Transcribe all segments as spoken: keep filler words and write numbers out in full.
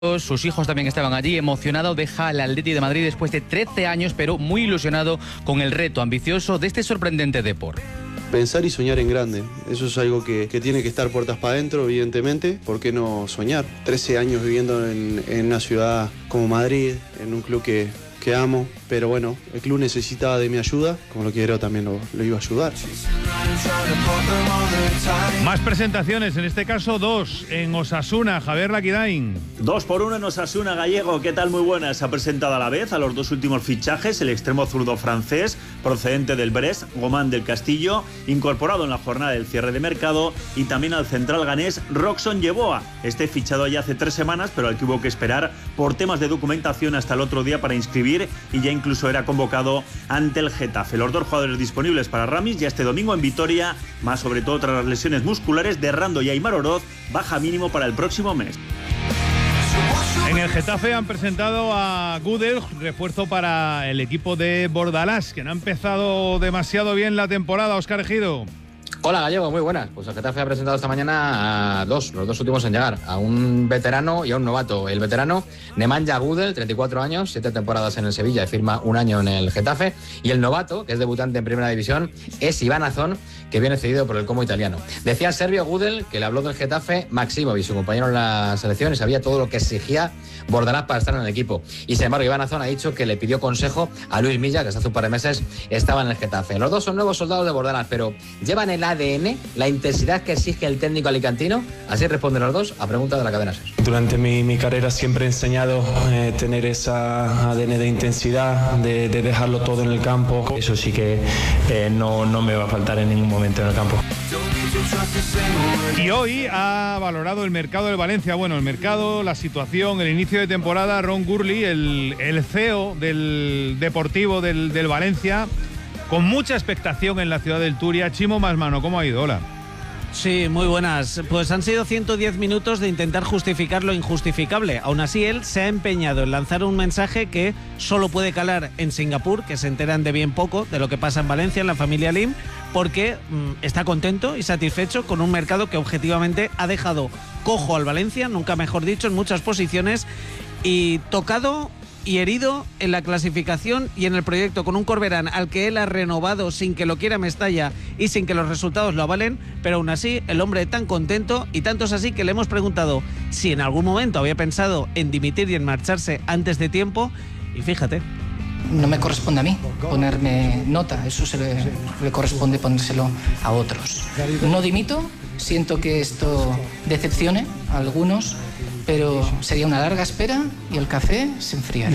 Sus hijos también estaban allí. Emocionado deja al Atleti de Madrid después de trece años, pero muy ilusionado con el reto ambicioso de este sorprendente deporte. Pensar y soñar en grande, eso es algo que, que tiene que estar puertas para adentro, evidentemente. ¿Por qué no soñar? trece años viviendo en, en una ciudad como Madrid, en un club que, que amo, pero bueno, el club necesitaba de mi ayuda, como lo quiero también lo, lo iba a ayudar. Más presentaciones, en este caso dos, en Osasuna. Javier Laquidain. Dos por uno en Osasuna, Gallego. ¿Qué tal? Muy buena. Se ha presentado a la vez a los dos últimos fichajes, el extremo zurdo francés, procedente del Brest, Gomán del Castillo, incorporado en la jornada del cierre de mercado, y también al central ganés, Roxon Yeboah. Este fichado ya hace tres semanas, pero al que hubo que esperar por temas de documentación hasta el otro día para inscribir, y ya incluso era convocado ante el Getafe. Los dos jugadores disponibles para Ramis ya este domingo en Vitoria, más sobre todo tras las lesiones musculares de Rando y Aimar Oroz, baja mínimo para el próximo mes. En el Getafe han presentado a Gudel, refuerzo para el equipo de Bordalás, que no ha empezado demasiado bien la temporada. Óscar Ejido. Hola Gallego, muy buenas. Pues el Getafe ha presentado esta mañana a dos, los dos últimos en llegar, a un veterano y a un novato. El veterano, Nemanja Gudel, treinta y cuatro años, siete temporadas en el Sevilla y firma un año en el Getafe. Y el novato, que es debutante en Primera División, es Iván Azón, que viene cedido por el Como italiano. Decía el serbio Gudel que le habló del Getafe Maximovic, su compañero en la selección, y sabía todo lo que exigía Bordalás para estar en el equipo. Y sin embargo, Iván Azón ha dicho que le pidió consejo a Luis Milla, que hasta hace un par de meses estaba en el Getafe. Los dos son nuevos soldados de Bordalás, pero llevan el A D N, la intensidad que exige el técnico alicantino. Así responden los dos a pregunta de la cadena SER. Durante mi, mi carrera siempre he enseñado eh, tener esa A D N de intensidad, de, de dejarlo todo en el campo. Eso sí que eh, no, no me va a faltar en ningún momento en el campo. Y hoy ha valorado el mercado del Valencia. Bueno, el mercado, la situación, el inicio de temporada. Ron Gurley, el, el C E O del Deportivo del, del Valencia, con mucha expectación en la ciudad del Turia. Chimo Masmano, ¿cómo ha ido? Hola. Sí, muy buenas. Pues han sido ciento diez minutos de intentar justificar lo injustificable. Aún así, él se ha empeñado en lanzar un mensaje que solo puede calar en Singapur, que se enteran de bien poco de lo que pasa en Valencia, en la familia Lim, porque mmm, está contento y satisfecho con un mercado que objetivamente ha dejado cojo al Valencia, nunca mejor dicho, en muchas posiciones, y tocado y herido en la clasificación y en el proyecto, con un Corberán al que él ha renovado sin que lo quiera Mestalla y sin que los resultados lo avalen, pero aún así el hombre tan contento, y tanto es así que le hemos preguntado si en algún momento había pensado en dimitir y en marcharse antes de tiempo, y fíjate. No me corresponde a mí ponerme nota, eso se le, le corresponde ponérselo a otros. No dimito, siento que esto decepcione a algunos, pero sería una larga espera y el café se enfriaría.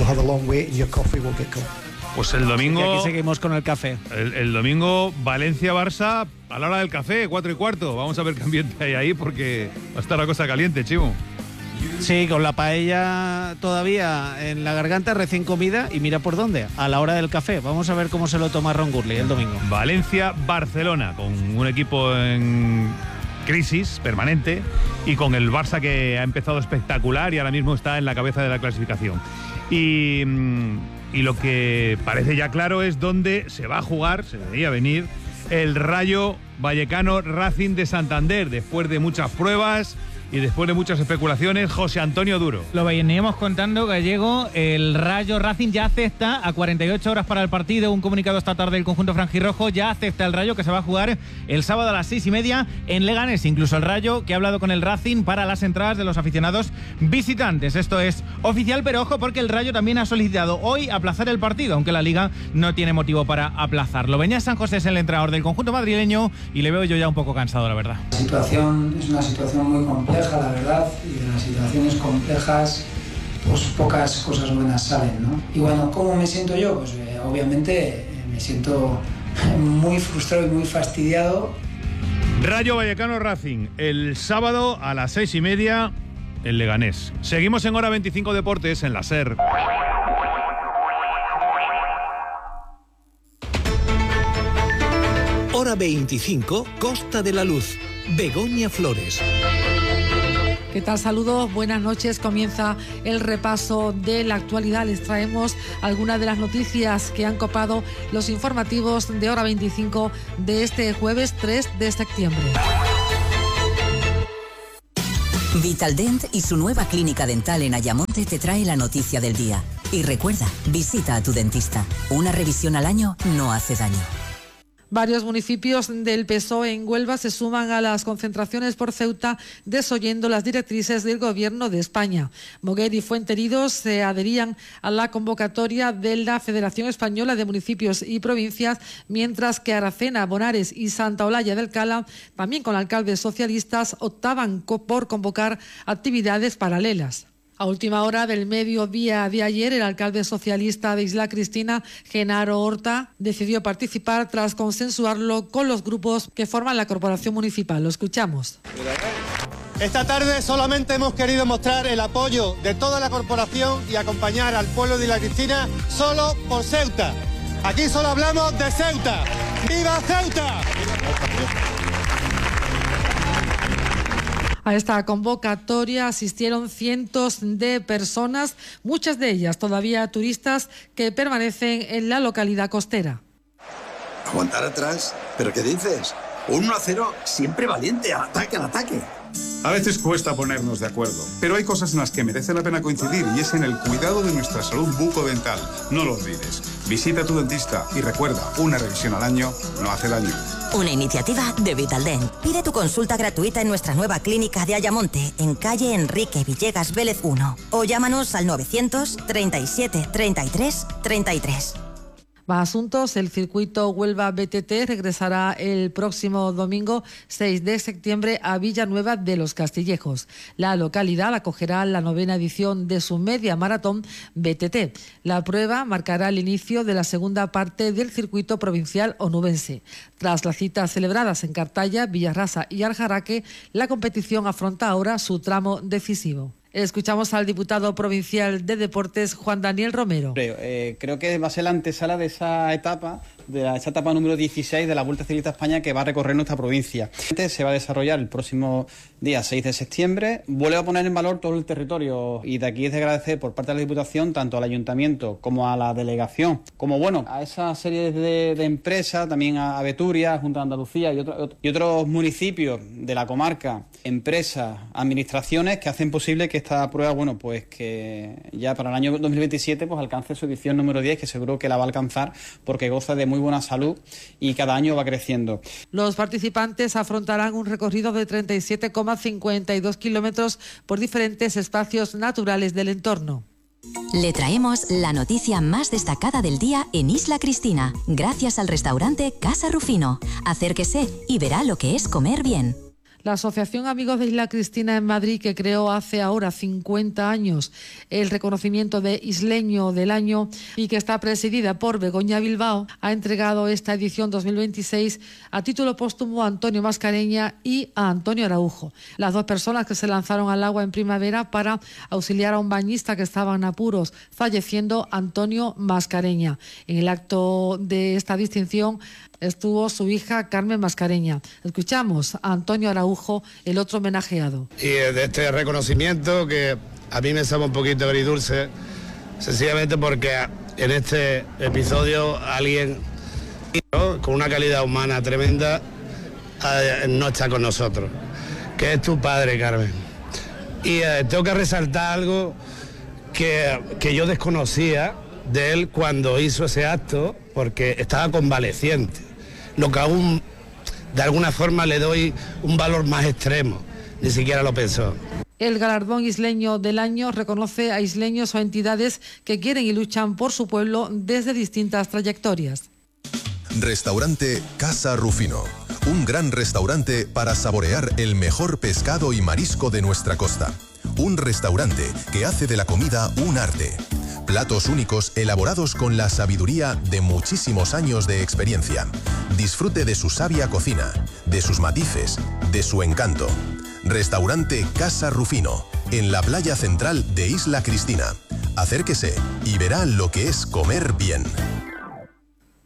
Pues el domingo... Y aquí seguimos con el café. El, el domingo Valencia-Barça a la hora del café, cuatro y cuarto. Vamos a ver qué ambiente hay ahí, porque va a estar la cosa caliente, Chimo. Sí, con la paella todavía en la garganta, recién comida, y mira por dónde, a la hora del café. Vamos a ver cómo se lo toma Ron Gurley el domingo. Valencia-Barcelona, con un equipo en crisis permanente y con el Barça que ha empezado espectacular y ahora mismo está en la cabeza de la clasificación. Y, y lo que parece ya claro es dónde se va a jugar, se debería venir, el Rayo Vallecano Racing de Santander, después de muchas pruebas y después de muchas especulaciones. José Antonio Duro. Lo veníamos contando, Gallego. El Rayo Racing ya acepta a cuarenta y ocho horas para el partido. Un comunicado esta tarde del conjunto franjirrojo. Ya acepta el Rayo, que se va a jugar el sábado a las seis y media en Leganés. Incluso el Rayo, que ha hablado con el Racing para las entradas de los aficionados visitantes. Esto es oficial, pero ojo, porque el Rayo también ha solicitado hoy aplazar el partido, aunque la Liga no tiene motivo para aplazarlo. Beñat San José es el entrenador del conjunto madrileño y le veo yo ya un poco cansado, la verdad. La situación es una situación muy compleja, la verdad, y de las situaciones complejas pues pocas cosas buenas salen, ¿no? Y bueno, ¿cómo me siento yo? Pues eh, obviamente eh, me siento muy frustrado y muy fastidiado. Rayo Vallecano Racing, el sábado a las seis y media en Leganés. Seguimos en Hora veinticinco Deportes en la SER. Hora veinticinco, Costa de la Luz, Begoña Flores. ¿Qué tal? Saludos, buenas noches. Comienza el repaso de la actualidad. Les traemos algunas de las noticias que han copado los informativos de Hora veinticinco de este jueves tres de septiembre. Vitaldent y su nueva clínica dental en Ayamonte te trae la noticia del día. Y recuerda, visita a tu dentista. Una revisión al año no hace daño. Varios municipios del P S O E en Huelva se suman a las concentraciones por Ceuta, desoyendo las directrices del Gobierno de España. Moguer y Fuenteridos se adherían a la convocatoria de la Federación Española de Municipios y Provincias, mientras que Aracena, Bonares y Santa Olalla del Cala, también con alcaldes socialistas, optaban por convocar actividades paralelas. A última hora del mediodía de ayer, el alcalde socialista de Isla Cristina, Genaro Horta, decidió participar tras consensuarlo con los grupos que forman la corporación municipal. Lo escuchamos. Esta tarde solamente hemos querido mostrar el apoyo de toda la corporación y acompañar al pueblo de Isla Cristina solo por Ceuta. Aquí solo hablamos de Ceuta. ¡Viva Ceuta! A esta convocatoria asistieron cientos de personas, muchas de ellas todavía turistas que permanecen en la localidad costera. ¿Aguantar atrás? ¿Pero qué dices? Un uno a cero siempre valiente, al ataque, al ataque. A veces cuesta ponernos de acuerdo, pero hay cosas en las que merece la pena coincidir y es en el cuidado de nuestra salud bucodental. No lo olvides. Visita a tu dentista y recuerda, una revisión al año no hace daño. Una iniciativa de Vitaldent. Pide tu consulta gratuita en nuestra nueva clínica de Ayamonte, en calle Enrique Villegas Vélez uno. O llámanos al novecientos treinta y siete treinta y tres treinta y tres. Más asuntos. El circuito Huelva B T T regresará el próximo domingo seis de septiembre a Villanueva de los Castillejos. La localidad acogerá la novena edición de su media maratón B T T. La prueba marcará el inicio de la segunda parte del circuito provincial onubense. Tras las citas celebradas en Cartaya, Villarrasa y Aljaraque, la competición afronta ahora su tramo decisivo. Escuchamos al diputado provincial de Deportes, Juan Daniel Romero. Eh, creo que va a ser la antesala de esa etapa, de la, esa etapa número dieciséis de la Vuelta Ciclista a España que va a recorrer nuestra provincia. Se va a desarrollar el próximo día seis de septiembre. Vuelve a poner en valor todo el territorio y de aquí es de agradecer por parte de la Diputación tanto al Ayuntamiento como a la Delegación, como bueno, a esa serie de, de empresas, también a, a Beturia, Junta de Andalucía y, otro, y otros municipios de la comarca, empresas, administraciones que hacen posible que esta prueba, bueno, pues que ya para el año dos mil veintisiete pues alcance su edición número diez, que seguro que la va a alcanzar porque goza de muy buena salud y cada año va creciendo. Los participantes afrontarán un recorrido de treinta y siete coma cincuenta y dos kilómetros por diferentes espacios naturales del entorno. Le traemos la noticia más destacada del día en Isla Cristina, gracias al restaurante Casa Rufino. Acérquese y verá lo que es comer bien. La Asociación Amigos de Isla Cristina en Madrid, que creó hace ahora cincuenta años el reconocimiento de Isleño del Año y que está presidida por Begoña Bilbao, ha entregado esta edición dos mil veintiséis a título póstumo a Antonio Mascareña y a Antonio Araujo, las dos personas que se lanzaron al agua en primavera para auxiliar a un bañista que estaba en apuros, falleciendo Antonio Mascareña. En el acto de esta distinción estuvo su hija Carmen Mascareña. Escuchamos a Antonio Araujo, el otro homenajeado. Y de este reconocimiento que a mí me sabe un poquito agridulce, sencillamente porque en este episodio alguien, ¿no?, con una calidad humana tremenda no está con nosotros, que es tu padre, Carmen. Y eh, tengo que resaltar algo que, que yo desconocía de él cuando hizo ese acto, porque estaba convaleciente, lo que aún de alguna forma le doy un valor más extremo, ni siquiera lo pensó. El galardón isleño del año reconoce a isleños o entidades que quieren y luchan por su pueblo desde distintas trayectorias. Restaurante Casa Rufino, un gran restaurante para saborear el mejor pescado y marisco de nuestra costa. Un restaurante que hace de la comida un arte. Platos únicos elaborados con la sabiduría de muchísimos años de experiencia. Disfrute de su sabia cocina, de sus matices, de su encanto. Restaurante Casa Rufino, en la playa central de Isla Cristina. Acérquese y verá lo que es comer bien.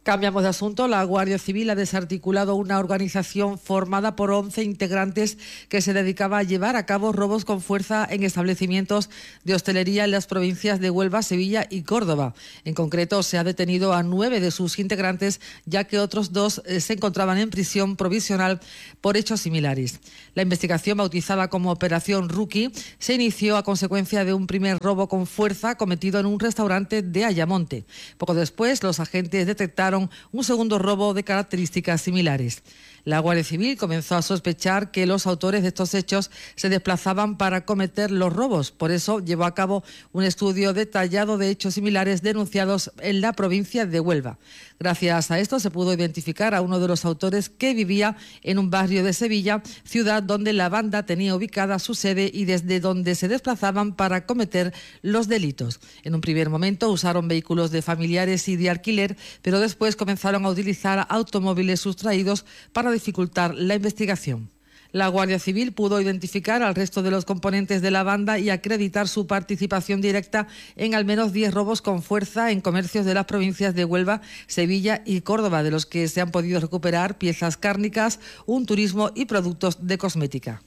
Cambiamos de asunto. La Guardia Civil ha desarticulado una organización formada por once integrantes que se dedicaba a llevar a cabo robos con fuerza en establecimientos de hostelería en las provincias de Huelva, Sevilla y Córdoba. En concreto, se ha detenido a nueve de sus integrantes, ya que otros dos eh, se encontraban en prisión provisional por hechos similares. La investigación, bautizada como Operación Rookie, se inició a consecuencia de un primer robo con fuerza cometido en un restaurante de Ayamonte. Poco después, los agentes detectaron un segundo robo de características similares. La Guardia Civil comenzó a sospechar que los autores de estos hechos se desplazaban para cometer los robos. Por eso llevó a cabo un estudio detallado de hechos similares denunciados en la provincia de Huelva. Gracias a esto se pudo identificar a uno de los autores que vivía en un barrio de Sevilla, ciudad donde la banda tenía ubicada su sede y desde donde se desplazaban para cometer los delitos. En un primer momento usaron vehículos de familiares y de alquiler, pero después comenzaron a utilizar automóviles sustraídos para dificultar la investigación. La Guardia Civil pudo identificar al resto de los componentes de la banda y acreditar su participación directa en al menos diez robos con fuerza en comercios de las provincias de Huelva, Sevilla y Córdoba, de los que se han podido recuperar piezas cárnicas, un turismo y productos de cosmética.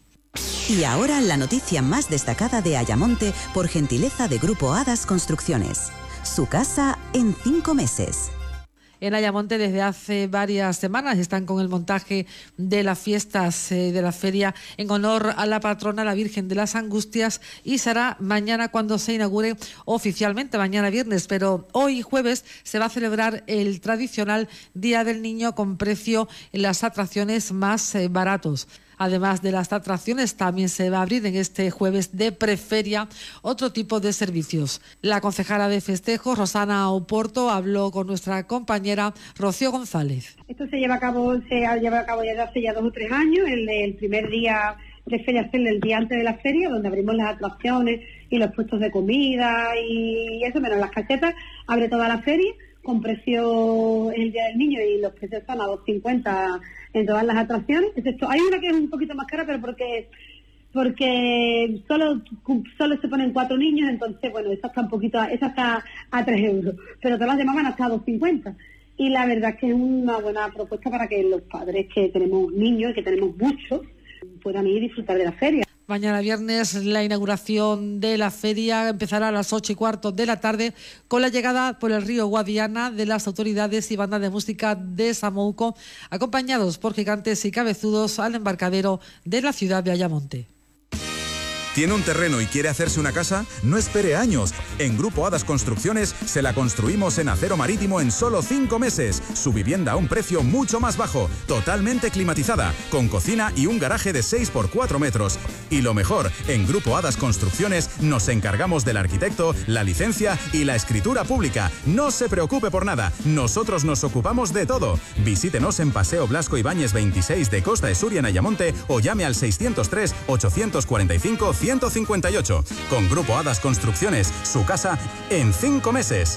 Y ahora la noticia más destacada de Ayamonte por gentileza de Grupo Hadas Construcciones. Su casa en cinco meses. En Ayamonte desde hace varias semanas están con el montaje de las fiestas eh, de la feria en honor a la patrona, la Virgen de las Angustias, y será mañana cuando se inaugure oficialmente, mañana viernes, pero hoy jueves se va a celebrar el tradicional Día del Niño con precio en las atracciones más eh, baratos. Además de las atracciones, también se va a abrir en este jueves de preferia otro tipo de servicios. La concejala de festejos, Rosana Oporto, habló con nuestra compañera Rocío González. Esto se lleva a cabo, se ha llevado a cabo ya hace ya dos o tres años, el, el primer día de feria, el día antes de la feria, donde abrimos las atracciones y los puestos de comida y eso, menos las casetas, abre toda la feria con precio el Día del Niño y los precios son a dos cincuenta en todas las atracciones. Excepto, hay una que es un poquito más cara, pero porque porque solo solo se ponen cuatro niños, entonces, bueno, esa está un poquito, esa está a tres euros, pero todas las demás van hasta a dos cincuenta. Y la verdad es que es una buena propuesta para que los padres que tenemos niños y que tenemos muchos puedan ir y disfrutar de la feria. Mañana viernes la inauguración de la feria empezará a las ocho y cuarto de la tarde con la llegada por el río Guadiana de las autoridades y bandas de música de Samouco, acompañados por gigantes y cabezudos al embarcadero de la ciudad de Ayamonte. ¿Tiene un terreno y quiere hacerse una casa? No espere años. En Grupo Hadas Construcciones se la construimos en acero marítimo en solo cinco meses. Su vivienda a un precio mucho más bajo, totalmente climatizada, con cocina y un garaje de seis por cuatro metros. Y lo mejor, en Grupo Hadas Construcciones nos encargamos del arquitecto, la licencia y la escritura pública. No se preocupe por nada, nosotros nos ocupamos de todo. Visítenos en Paseo Blasco Ibáñez veintiséis de Costa de Suria en Ayamonte o llame al seiscientos tres, ochocientos cuarenta y cinco, ciento cincuenta y ocho. Con Grupo Hadas Construcciones, su casa en cinco meses.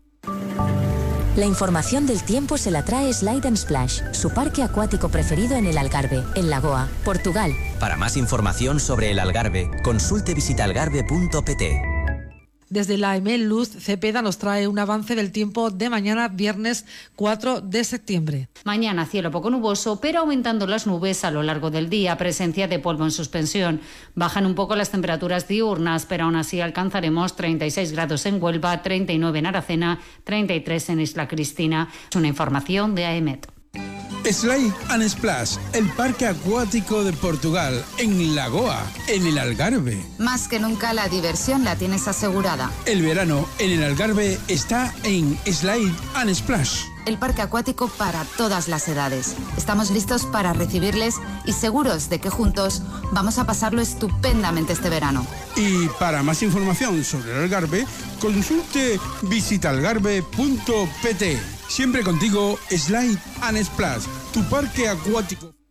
La información del tiempo se la trae Slide and Splash, su parque acuático preferido en el Algarve, en Lagoa, Portugal. Para más información sobre el Algarve, consulte visitalgarve punto pt. Desde la EMEL Luz Cepeda nos trae un avance del tiempo de mañana viernes cuatro de septiembre. Mañana cielo poco nuboso, pero aumentando las nubes a lo largo del día, presencia de polvo en suspensión. Bajan un poco las temperaturas diurnas, pero aún así alcanzaremos treinta y seis grados en Huelva, treinta y nueve en Aracena, treinta y tres en Isla Cristina. Es una información de AEMET. Slide and Splash, el parque acuático de Portugal, en Lagoa, en el Algarve. Más que nunca la diversión la tienes asegurada. El verano en el Algarve está en Slide and Splash. El parque acuático para todas las edades. Estamos listos para recibirles y seguros de que juntos vamos a pasarlo estupendamente este verano. Y para más información sobre el Algarve, consulte visitalgarve punto pt. Siempre contigo, Slide and Splash, tu parque acuático.